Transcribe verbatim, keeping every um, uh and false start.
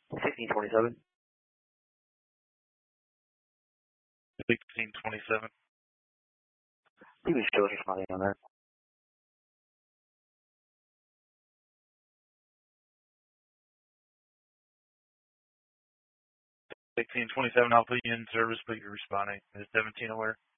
sixteen twenty-seven. sixteen twenty-seven. You can show us something on that. sixteen twenty-seven, I'll put you in service, but you're responding. Is seventeen aware?